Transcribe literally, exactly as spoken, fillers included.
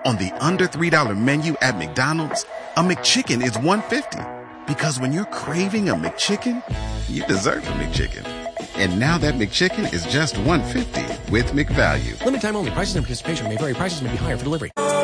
On the under three dollar menu at McDonald's, a McChicken is one dollar fifty. Because when you're craving a McChicken, you deserve a McChicken. And now that McChicken is just one dollar fifty with McValue. Limited time only. Prices and participation may vary. Prices may be higher for delivery.